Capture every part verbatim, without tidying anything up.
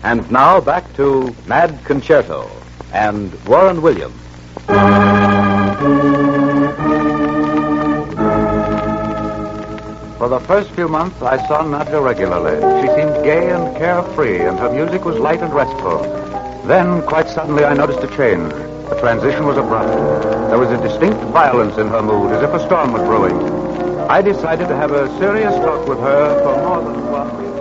And now back to Mad Concerto and Warren Williams. For the first few months, I saw Nadja regularly. She seemed gay and carefree, and her music was light and restful. Then, quite suddenly, I noticed a change. The transition was abrupt. There was a distinct violence in her mood, as if a storm was brewing. I decided to have a serious talk with her for more than one week.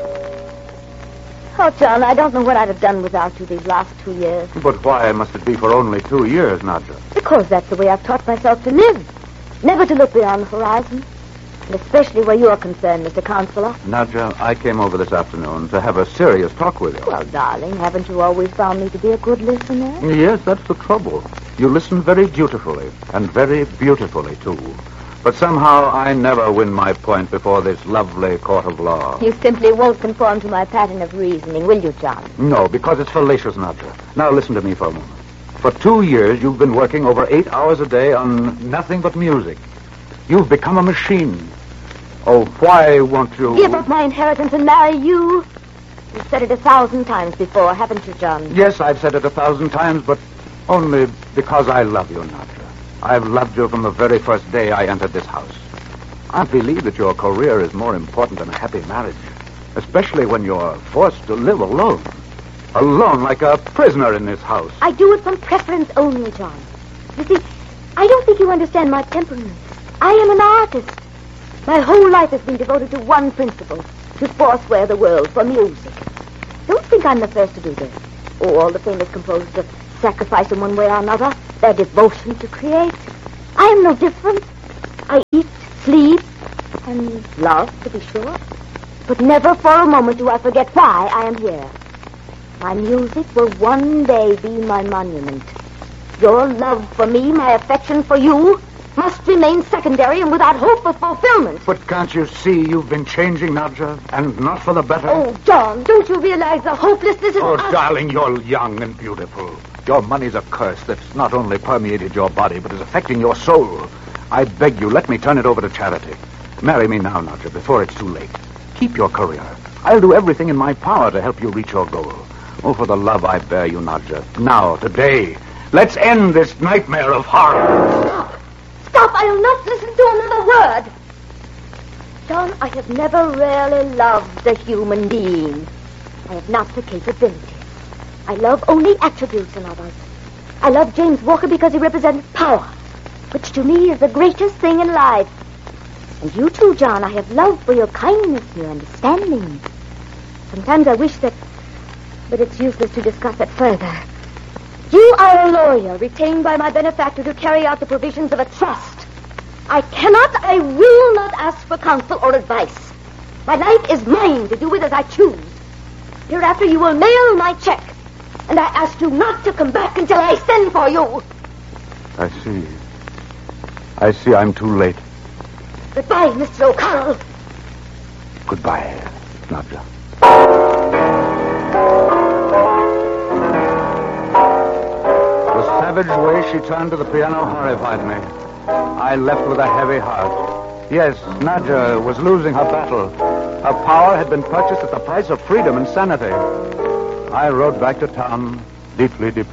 Oh, John, I don't know what I'd have done without you these last two years. But why must it be for only two years, Nadja? Because that's the way I've taught myself to live. Never to look beyond the horizon. And especially where you are concerned, Mister Counselor. Nadja, I came over this afternoon to have a serious talk with you. Well, darling, haven't you always found me to be a good listener? Yes, that's the trouble. You listen very dutifully, and very beautifully, too. But somehow I never win my point before this lovely court of law. You simply won't conform to my pattern of reasoning, will you, John? No, because it's fallacious, Nadja. Now listen to me for a moment. For two years, you've been working over eight hours a day on nothing but music. You've become a machine. Oh, why won't you... Give up my inheritance and marry you? You've said it a thousand times before, haven't you, John? Yes, I've said it a thousand times, but only because I love you, Nadja. I've loved you from the very first day I entered this house. I believe that your career is more important than a happy marriage, especially when you're forced to live alone. Alone like a prisoner in this house. I do it from preference only, John. You see, I don't think you understand my temperament. I am an artist. My whole life has been devoted to one principle, to forswear the world for music. Don't think I'm the first to do this. Oh, all the famous composers have sacrificed in one way or another their devotion to create. I am no different. I eat, sleep, and love, to be sure. But never for a moment do I forget why I am here. My music will one day be my monument. Your love for me, my affection for you, must remain secondary and without hope of fulfillment. But can't you see you've been changing, Nadja, and not for the better? Oh, John, don't you realize the hopelessness of... Oh, us? darling, you're young and beautiful. Your money's a curse that's not only permeated your body, but is affecting your soul. I beg you, let me turn it over to charity. Marry me now, Nadja, before it's too late. Keep your career. I'll do everything in my power to help you reach your goal. Oh, for the love I bear you, Nadja. Now, today, let's end this nightmare of horror. Stop. Stop. I'll not listen to another word. John, I have never really loved a human being. I have not the capability. I love only attributes in others. I love James Walker because he represents power, which to me is the greatest thing in life. And you too, John, I have love for your kindness and your understanding. Sometimes I wish that... But it's useless to discuss it further. You are a lawyer retained by my benefactor to carry out the provisions of a trust. I cannot, I will not ask for counsel or advice. My life is mine to do with as I choose. Hereafter you will mail my check, and I ask you not to come back until I send for you. I see. I see I'm too late. Goodbye, Mister O'Connell. Goodbye, Nadja. The savage way she turned to the piano horrified me. I left with a heavy heart. Yes, Nadja was losing her battle. Her power had been purchased at the price of freedom and sanity. I rode back to town, deeply depressed.